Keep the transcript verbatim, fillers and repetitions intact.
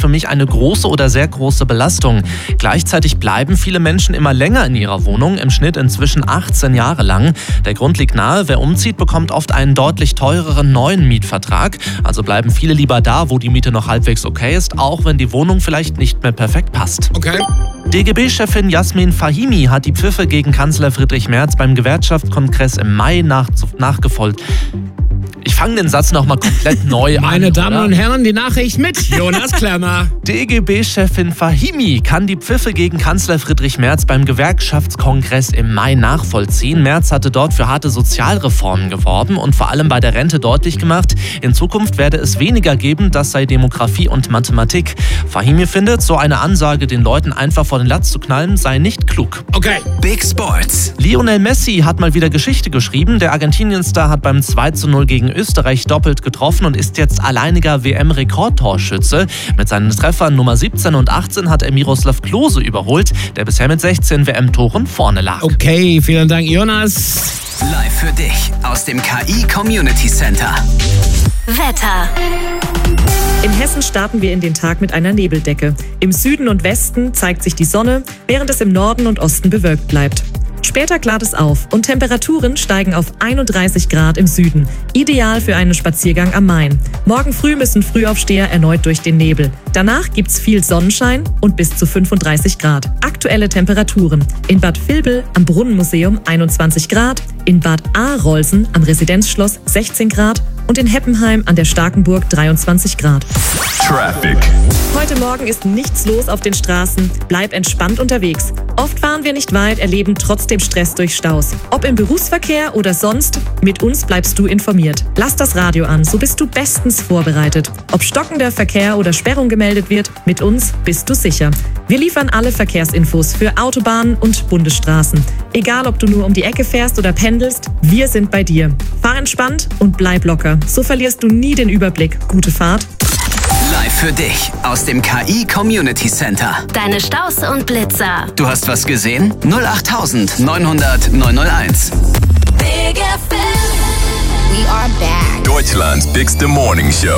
für mich eine große oder sehr große Belastung. Gleichzeitig bleiben viele Menschen immer länger in ihrer Wohnung, im Schnitt inzwischen achtzehn Jahre lang. Der Grund liegt nahe, wer umzieht, bekommt oft einen deutlich teureren neuen Mietvertrag. Also bleiben viele lieber da, wo die Miete noch halbwegs okay ist, auch wenn die Wohnung vielleicht nicht mehr perfekt passt. Okay. D G B-Chefin Yasmin Fahimi hat die Pfiffe gegen Kanzler Friedrich Merz beim Gewerkschaftskongress im Mai nach, nachgefolgt. Ich fange den Satz nochmal komplett neu an. Meine Damen oder? und Herren, die Nachricht mit Jonas Klemmer. D G B-Chefin Fahimi kann die Pfiffe gegen Kanzler Friedrich Merz beim Gewerkschaftskongress im Mai nachvollziehen. Merz hatte dort für harte Sozialreformen geworben und vor allem bei der Rente deutlich gemacht, in Zukunft werde es weniger geben, das sei Demografie und Mathematik. Fahimi findet, so eine Ansage den Leuten einfach vor den Latz zu knallen, sei nicht klug. Okay. Big Sports. Lionel Messi hat mal wieder Geschichte geschrieben. Der Argentinien-Star hat beim zwei zu null gegen Österreich doppelt getroffen und ist jetzt alleiniger W M-Rekordtorschütze. Mit seinen Treffern Nummer siebzehn und achtzehn hat er Miroslav Klose überholt, der bisher mit sechzehn W M-Toren vorne lag. Okay, vielen Dank, Jonas. Live für dich aus dem K I Community Center. Wetter. In Hessen starten wir in den Tag mit einer Nebeldecke. Im Süden und Westen zeigt sich die Sonne, während es im Norden und Osten bewölkt bleibt. Später klart es auf und Temperaturen steigen auf einunddreißig Grad im Süden. Ideal für einen Spaziergang am Main. Morgen früh müssen Frühaufsteher erneut durch den Nebel. Danach gibt's viel Sonnenschein und bis zu fünfunddreißig Grad. Aktuelle Temperaturen. In Bad Vilbel am Brunnenmuseum einundzwanzig Grad, in Bad Arolsen am Residenzschloss sechzehn Grad und in Heppenheim an der Starkenburg dreiundzwanzig Grad. Traffic. Heute Morgen ist nichts los auf den Straßen. Bleib entspannt unterwegs. Oft fahren wir nicht weit, erleben trotzdem Stress durch Staus. Ob im Berufsverkehr oder sonst, mit uns bleibst du informiert. Lass das Radio an, so bist du bestens vorbereitet. Ob stockender Verkehr oder Sperrung gemeldet wird, mit uns bist du sicher. Wir liefern alle Verkehrsinfos für Autobahnen und Bundesstraßen. Egal, ob du nur um die Ecke fährst oder pendelst, wir sind bei dir. Fahr entspannt und bleib locker. So verlierst du nie den Überblick. Gute Fahrt. Live für dich aus dem K I Community Center. Deine Staus und Blitzer. Du hast was gesehen? null acht neunhundert neunhunderteins. Big F M. We are back. Deutschland's Bigste Morning Show.